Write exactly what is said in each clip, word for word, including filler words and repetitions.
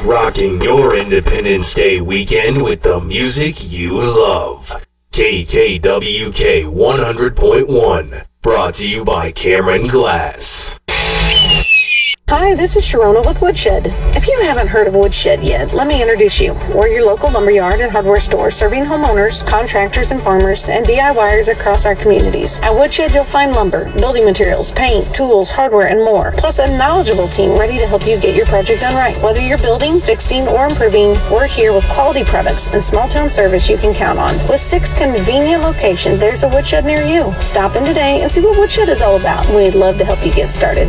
rocking your Independence Day weekend with the music you love. K K W K one hundred point one, brought to you by Cameron Glass. Hi, this is Sharona with Woodshed. If you haven't heard of Woodshed yet, let me introduce you. We're your local lumberyard and hardware store serving homeowners, contractors and farmers, and DIYers across our communities. At Woodshed, you'll find lumber, building materials, paint, tools, hardware, and more. Plus a knowledgeable team ready to help you get your project done right. Whether you're building, fixing, or improving, we're here with quality products and small town service you can count on. With six convenient locations, there's a Woodshed near you. Stop in today and see what Woodshed is all about. We'd love to help you get started.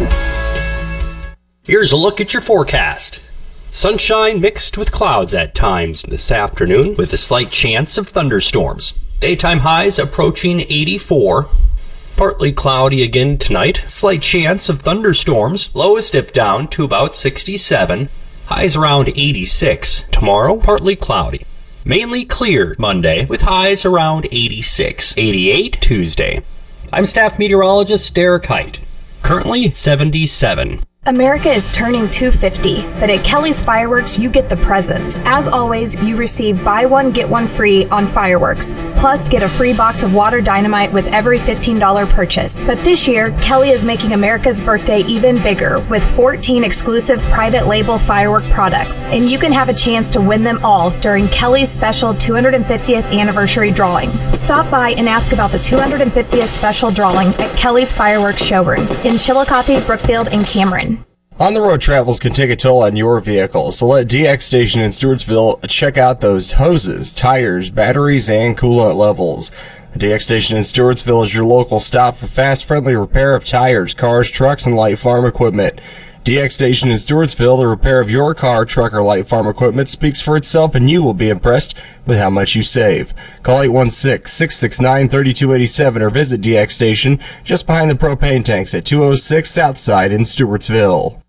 Here's a look at your forecast. Sunshine mixed with clouds at times this afternoon with a slight chance of thunderstorms. Daytime highs approaching eighty-four. Partly cloudy again tonight. Slight chance of thunderstorms. Lows dip down to about sixty-seven. Highs around eighty-six. Tomorrow, partly cloudy. Mainly clear Monday with highs around eighty-six. eighty-eight Tuesday. I'm staff meteorologist Derek Height. Currently seventy-seven. America is turning two fifty, but at Kelly's Fireworks, you get the presents. As always, you receive buy one, get one free on fireworks. Plus, get a free box of water dynamite with every fifteen dollars purchase. But this year, Kelly is making America's birthday even bigger with fourteen exclusive private label firework products. And you can have a chance to win them all during Kelly's special two hundred fiftieth anniversary drawing. Stop by and ask about the two hundred fiftieth special drawing at Kelly's Fireworks showrooms in Chillicothe, Brookfield, and Cameron. On-the-road travels can take a toll on your vehicle, so let D X Station in Stewartsville check out those hoses, tires, batteries, and coolant levels. The D X Station in Stewartsville is your local stop for fast, friendly repair of tires, cars, trucks, and light farm equipment. D X Station in Stewartsville, the repair of your car, truck, or light farm equipment speaks for itself, and you will be impressed with how much you save. Call eight one six, six six nine, three two eight seven or visit D X Station just behind the propane tanks at two oh six Southside in Stewartsville.